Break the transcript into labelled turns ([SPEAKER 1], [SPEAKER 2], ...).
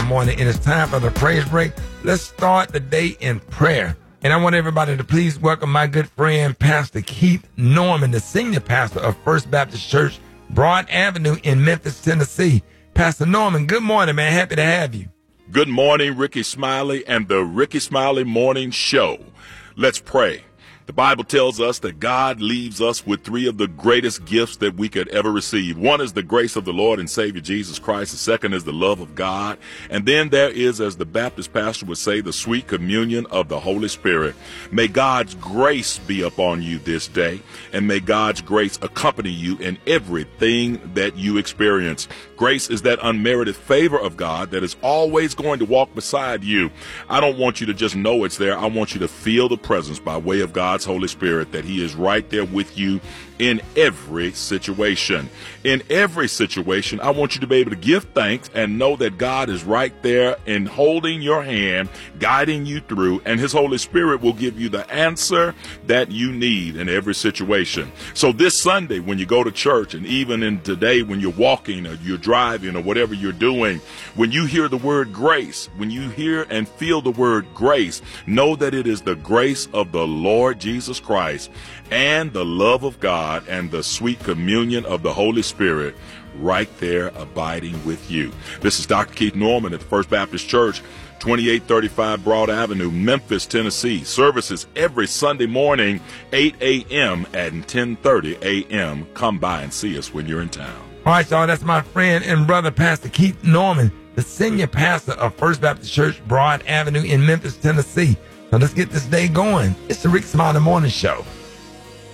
[SPEAKER 1] morning, and it's time for the praise break. Let's start the day in prayer. And I want everybody to please welcome my good friend, Pastor Keith Norman, the senior pastor of First Baptist Church, Broad Avenue in Memphis, Tennessee. Pastor Norman, good morning, man. Happy to have you.
[SPEAKER 2] Good morning, Ricky Smiley and the Ricky Smiley Morning Show. Let's pray. The Bible tells us that God leaves us with three of the greatest gifts that we could ever receive. One is the grace of the Lord and Savior Jesus Christ. The second is the love of God. And then there is, as the Baptist pastor would say, the sweet communion of the Holy Spirit. May God's grace be upon you this day, and may God's grace accompany you in everything that you experience. Grace is that unmerited favor of God that is always going to walk beside you. I don't want you to just know it's there. I want you to feel the presence by way of God's Holy Spirit, that he is right there with you in every situation. In every situation, I want you to be able to give thanks and know that God is right there and holding your hand, guiding you through, and his Holy Spirit will give you the answer that you need in every situation. So this Sunday, when you go to church, and even in today when you're walking or you're driving or whatever you're doing, when you hear the word grace, when you hear and feel the word grace, know that it is the grace of the Lord Jesus Christ and the love of God and the sweet communion of the Holy Spirit right there abiding with you. This is Dr. Keith Norman at the First Baptist Church, 2835 Broad Avenue, Memphis, Tennessee. Services every Sunday morning, 8 a.m. and 10:30 a.m. Come by and see us when you're in town.
[SPEAKER 1] All right, y'all, that's my friend and brother, Pastor Keith Norman, the senior pastor of First Baptist Church, Broad Avenue in Memphis, Tennessee. So let's get this day going. It's the Rick Smiley Morning Show.